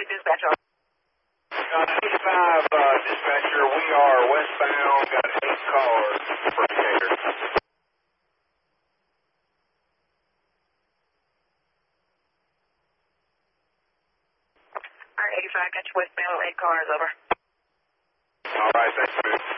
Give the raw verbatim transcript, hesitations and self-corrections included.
dispatch over. Uh, eighty-five, uh, dispatcher, we are westbound, got eight cars for Decatur. All right, eighty-five, got you westbound, eight cars, over. All right, thanks, man.